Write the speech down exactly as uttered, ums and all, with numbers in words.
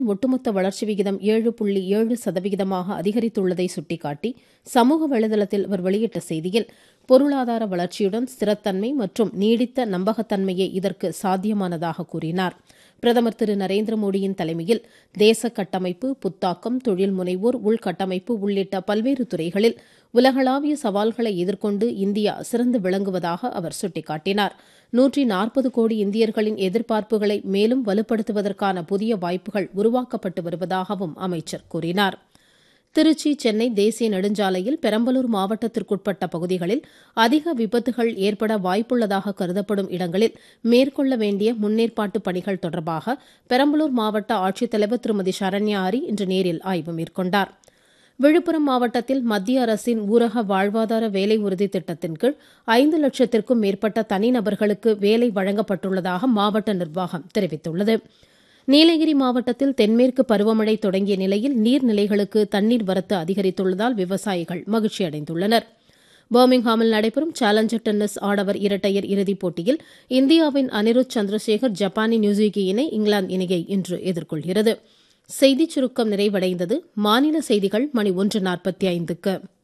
ஒட்டுமொத்த வளர்ச்சி விகிதம் ஏழு புள்ளி ஏழு சதவிகிதமாக அதிகரித்துள்ளதை சுட்டிக்காட்டி சமூக வலைதளத்தில் அவர் வெளியிட்ட செய்தியில் பொருளாதார வளர்ச்சியுடன் ஸ்திரத்தன்மை மற்றும் நீடித்த நம்பகத்தன்மையே இதற்கு சாத்தியமானதாக கூறினார். பிரதமர் திரு நரேந்திர மோடியின் தலைமையில் தேச கட்டமைப்பு, புத்தாக்கம், தொழில் முனைவோர், உள்கட்டமைப்பு உள்ளிட்ட பல்வேறு துறைகளில் உலகளாவிய சவால்களை எதிர்கொண்டு இந்தியா சிறந்து விளங்குவதாக அவர் சுட்டிக்காட்டினார். நூற்றி நாற்பது கோடி இந்தியர்களின் எதிர்பார்ப்புகளை மேலும் வலுப்படுத்துவதற்கான புதிய வாய்ப்புகள் உருவாக்கப்பட்டு வருவதாகவும் அமைச்சர் கூறினார். திருச்சி, சென்னை தேசிய நெடுஞ்சாலையில் பெரம்பலூர் மாவட்டத்திற்குட்பட்ட பகுதிகளில் அதிக விபத்துகள் ஏற்பட வாய்ப்புள்ளதாக கருதப்படும் இடங்களில் மேற்கொள்ள வேண்டிய முன்னேற்பாட்டு பணிகள் தொடர்பாக பெரம்பலூர் மாவட்ட ஆட்சித்தலைவர் திருமதி சரண்யா ஆரி இன்று நேரில் ஆய்வு மேற்கொண்டார். விழுப்புரம் மாவட்டத்தில் மத்திய அரசின் ஊரக வாழ்வாதார வேலை உறுதி திட்டத்தின் கீழ் ஐந்து லட்சத்திற்கும் மேற்பட்ட தனிநபர்களுக்கு வேலை வழங்கப்பட்டுள்ளதாக மாவட்ட நிர்வாகம் தெரிவித்துள்ளது. நீலகிரி மாவட்டத்தில் தென்மேற்கு பருவமழை தொடங்கிய நிலையில் நீர்நிலைகளுக்கு தண்ணீர் வரத்து அதிகரித்துள்ளதால் விவசாயிகள் மகிழ்ச்சி அடைந்துள்ளனர். பர்மிங்ஹாமில் நடைபெறும் சேலஞ்சர் டென்னிஸ் ஆடவர் இரட்டையர் இறுதிப் போட்டியில் இந்தியாவின் அனிருத் சந்திரசேகர், ஜப்பானின் யுசுகி இணை இங்கிலாந்து இணையை இன்று எதிர்கொள்கிறது. செய்திச் சுருக்கம் நிறைவடைந்தது. மாநில செய்திகள் மணி ஒன்று நாற்பத்தி ஐந்துக்கு.